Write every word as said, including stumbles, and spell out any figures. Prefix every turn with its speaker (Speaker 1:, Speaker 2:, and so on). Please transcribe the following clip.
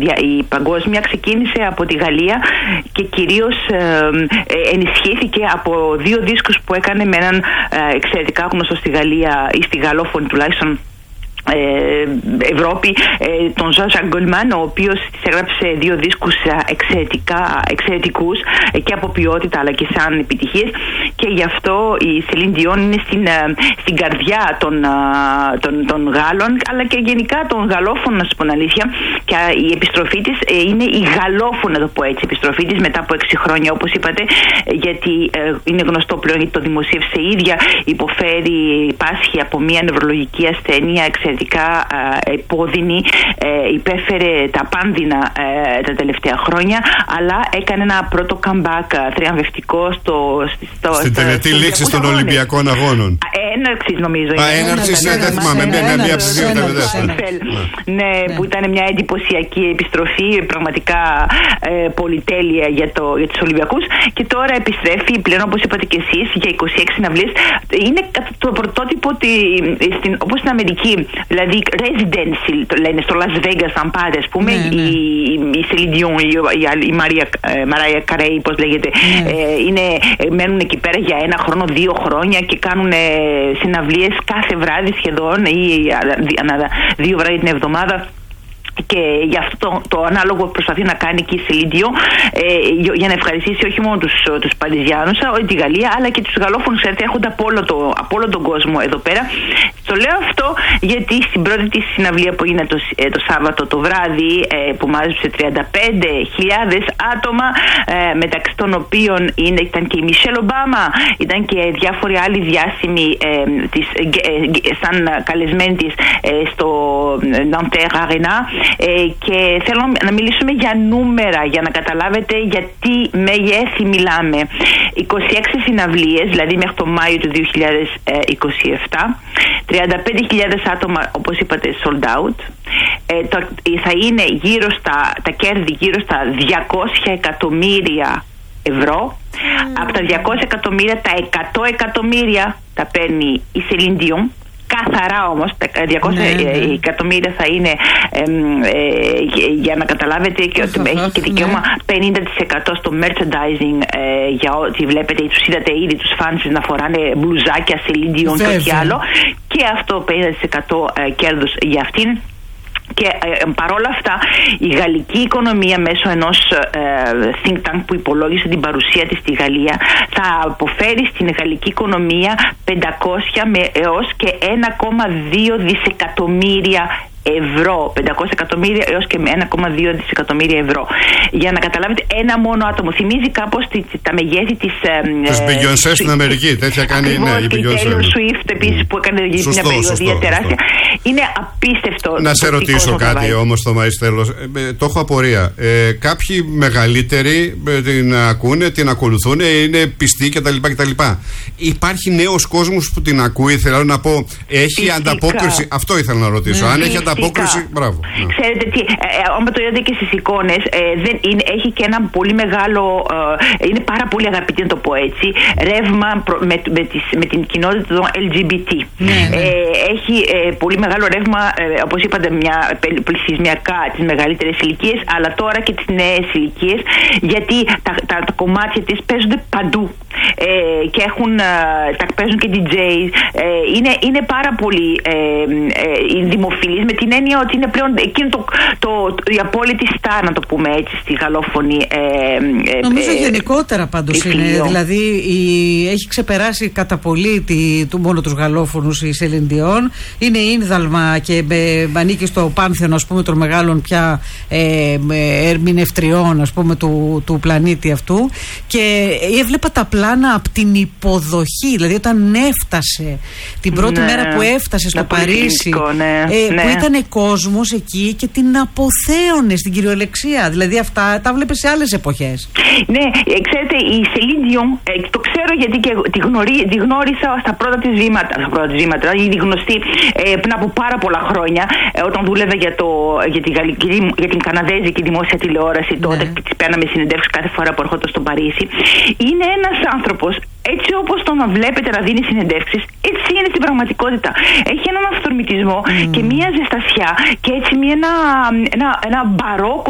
Speaker 1: η παγκόσμια ξεκίνησε από τη Γαλλία και κυρίως ενισχύθηκε από δύο δίσκους που έκανε με έναν εξαιρετικά γνωστό στη Γαλλία ή στη γαλλόφωνη τουλάχιστον Ευρώπη, τον Jean-Jacques Goldman, ο οποίος έγραψε δύο δίσκους εξαιρετικά, εξαιρετικούς και από ποιότητα αλλά και σαν επιτυχίες, και γι' αυτό η Celine Dion είναι στην, στην καρδιά των, των, των Γάλλων αλλά και γενικά των γαλλόφωνων, να σου πω αλήθεια, και η επιστροφή της είναι η γαλλόφωνη, να το πω έτσι, επιστροφή της μετά από έξι χρόνια, όπως είπατε, γιατί είναι γνωστό πλέον, γιατί το δημοσίευσε η ίδια, υποφέρει, πάσχει από μια νευρολογική ασθένεια εξαιρετικά επώδυνη, υπέφερε τα πάνδυνα τα τελευταία χρόνια, αλλά έκανε ένα πρώτο comeback θριαμβευτικό στο, στο,
Speaker 2: στην τελετή λήξη των Ολυμπιακών Αγώνων.
Speaker 1: Έναρξης νομίζω.
Speaker 2: Α, έναρξης, δεν θυμάμαι. Μία ψηφία.
Speaker 1: Ναι, που ήταν μια εντυπωσιακή επιστροφή, πραγματικά πολυτέλεια για τους Ολυμπιακούς, και τώρα επιστρέφει πλέον, όπως είπατε και εσείς, για είκοσι έξι συναυλίες. Είναι το πρωτότυπο όπως στην Αμερική. Δηλαδή residency το λένε στο Las Vegas, αν πάτε, ας πούμε, ναι, ναι. η, η Celine Dion, η, η Maria, Mariah Carey, πώς λέγεται, ναι. ε, είναι, μένουν εκεί πέρα για ένα χρόνο, δύο χρόνια και κάνουν συναυλίες κάθε βράδυ σχεδόν ή δύο βράδυ την εβδομάδα. Και γι' αυτό το, το ανάλογο προσπαθεί να κάνει και η Celine Dion, ε, για να ευχαριστήσει όχι μόνο τους, τους Παριζιάνους, τη Γαλλία, αλλά και τους γαλλόφωνους, γιατί έρχονται από όλο, το, από όλο τον κόσμο εδώ πέρα. Το λέω αυτό γιατί στην πρώτη της συναυλία που έγινε το, το Σάββατο το βράδυ, ε, που μάζεψε τριάντα πέντε χιλιάδες άτομα, ε, μεταξύ των οποίων είναι, ήταν και η Μισελ Ομπάμα, ήταν και διάφοροι άλλοι διάσημοι ε, της, ε, ε, σαν καλεσμένοι της ε, στο Nanterre Arena. Ε, και θέλω να μιλήσουμε για νούμερα για να καταλάβετε γιατί μεγέθη μιλάμε. είκοσι έξι συναυλίες, δηλαδή μέχρι το Μάιο του δύο χιλιάδες είκοσι επτά, τριάντα πέντε χιλιάδες άτομα, όπως είπατε, sold out. Ε, το, θα είναι γύρω στα, τα κέρδη γύρω στα διακόσια εκατομμύρια ευρώ. Mm. Από τα διακόσια εκατομμύρια, τα εκατό εκατομμύρια τα παίρνει η Celine Dion. Καθαρά όμως, τα διακόσια ναι, ναι. εκατομμύρια θα είναι ε, ε, για να καταλάβετε και ότι έχει και δικαίωμα ναι. πενήντα τοις εκατό στο merchandising, ε, για ό,τι βλέπετε, τους είδατε ήδη τους φάνς να φοράνε μπλουζάκια Celine Dion και ό,τι άλλο, και αυτό πενήντα τοις εκατό ε, κέρδους για αυτήν. Και ε, παρόλα αυτά η γαλλική οικονομία μέσω ενός ε, think tank που υπολόγισε την παρουσία της στη Γαλλία θα αποφέρει στην γαλλική οικονομία πεντακόσια με έως και ένα κόμμα δύο δισεκατομμύρια ευρώ, πεντακόσια εκατομμύρια έως και με ένα κόμμα δύο δισεκατομμύρια ευρώ. Για να καταλάβετε, ένα μόνο άτομο. Θυμίζει κάπως τη, τη, τα μεγέθη της
Speaker 2: Της Beyoncé στην Αμερική. Τέτοια κάνει, ναι, η
Speaker 1: Beyoncé. Και η Taylor Swift επίσης, mm. που έκανε σωστό, μια περιοδία τεράστια. Είναι απίστευτο.
Speaker 2: Να σε ρωτήσω κάτι όμως, το Μαΐς, τέλος. Ε, το έχω απορία. Ε, κάποιοι μεγαλύτεροι ε, την ακούνε, την ακολουθούν, είναι πιστοί κτλ. κτλ. Υπάρχει νέος κόσμος που την ακούει, θέλω να πω, έχει φυσικά ανταπόκριση. Αυτό ήθελα να ρωτήσω. Mm. Αν έχει ανταπόκριση, μπράβο.
Speaker 1: Ξέρετε τι, ε, το είδατε και στις εικόνες, ε, δεν είναι, έχει και ένα πολύ μεγάλο, ε, είναι πάρα πολύ αγαπητή, να το πω έτσι, ρεύμα προ, με, με, τις, με την κοινότητα των ελ τζι μπι τι. Ναι, ναι. Ε, έχει ε, πολύ μεγάλο ρεύμα, ε, όπως είπατε, μια, πληθυσμιακά τις μεγαλύτερες ηλικίες, αλλά τώρα και τις νέες ηλικίες, γιατί τα, τα, τα κομμάτια της παίζονται παντού. Ε, και έχουν, ε, τα παίζουν και ντι τζέις. Ε, είναι, είναι πάρα πολύ ε, ε, δημοφιλής, με την έννοια ότι είναι πλέον εκείνο το, το, το, η απόλυτη στάρ, να το πούμε έτσι, στη γαλλόφωνη. Ε, ε,
Speaker 3: Νομίζω
Speaker 1: ε,
Speaker 3: γενικότερα πάντως είναι. Δηλαδή η, έχει ξεπεράσει κατά πολύ τη, του, μόνο τους γαλλόφωνους η Celine Dion. Είναι ίνδαλμα και ε, ανήκει στο πάνθεον, ας πούμε, των μεγάλων πια ε, ερμηνευτριών, ας πούμε, του, του πλανήτη αυτού. Και έβλεπα τα πλάνα από την υποδοχή. Δηλαδή όταν έφτασε την πρώτη ναι. μέρα που έφτασε στο Παρίσι,
Speaker 1: ναι.
Speaker 3: Ε,
Speaker 1: ναι.
Speaker 3: που ήταν κόσμος εκεί και την αποθέωνε στην κυριολεξία. Δηλαδή αυτά τα βλέπεις σε άλλες εποχές.
Speaker 1: Ναι, ε, ξέρετε, η Celine Dion, ε, το ξέρω γιατί και τη, γνωρί, τη γνώρισα στα πρώτα της βήματα, στα πρώτα της βήματα, ήδη γνωστή ε, πριν από πάρα πολλά χρόνια, ε, όταν δούλευε για, το, για, τη γαλλική, για την καναδέζικη δημόσια τηλεόραση, τότε ναι. της παίρναμε συνεντεύξεις κάθε φορά που ερχόταν στο Παρίσι. Είναι ένας άνθρωπος, έτσι όπως τον βλέπετε να δίνει συνεντεύξεις, έτσι είναι στην πραγματικότητα. Έχει έναν αυθορμητισμό mm. και μία ζεστασιά και έτσι μία, ένα, ένα, ένα μπαρόκο